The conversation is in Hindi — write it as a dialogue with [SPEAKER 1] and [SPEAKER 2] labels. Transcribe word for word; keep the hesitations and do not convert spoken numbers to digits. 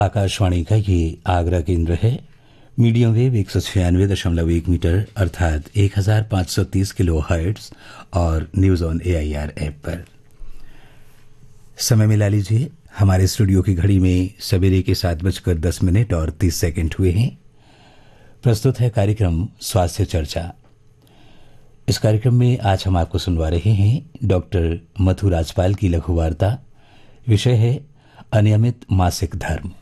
[SPEAKER 1] आकाशवाणी का ये आगरा केंद्र है। मीडियम वेव एक सौ छियानवे दशमलव एक मीटर अर्थात एक हजार पाँच सौ तीस किलो हर्ट्ज और news on A I R app पर। समय मिला लीजिए, हमारे स्टूडियो की घड़ी में सवेरे के सात बजकर दस मिनट और तीस सेकंड हुए हैं। प्रस्तुत है कार्यक्रम स्वास्थ्य चर्चा। इस कार्यक्रम में आज हम आपको सुनवा रहे हैं डॉक्टर मथु राजपाल की लघु वार्ता। विषय है अनियमित मासिक धर्म।